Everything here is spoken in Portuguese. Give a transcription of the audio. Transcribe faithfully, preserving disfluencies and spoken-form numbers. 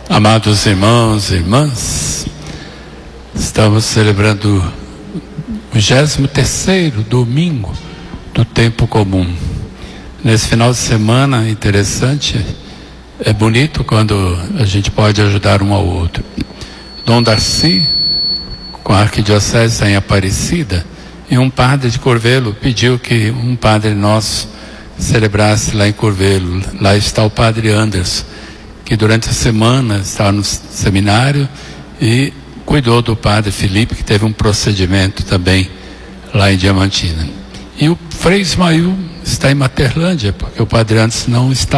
Amados irmãos e irmãs, estamos celebrando o vigésimo terceiro domingo do tempo comum. Nesse final de semana interessante, é bonito quando a gente pode ajudar um ao outro. Dom Darcy, com a arquidiocese em Aparecida, e um padre de Curvelo pediu que um padre nosso celebrasse lá em Curvelo. Lá está o padre Anderson, que durante a semana estava no seminário e cuidou do padre Felipe, que teve um procedimento também lá em Diamantina. E o Frei Ismael está em Materlândia, porque o padre Anderson não está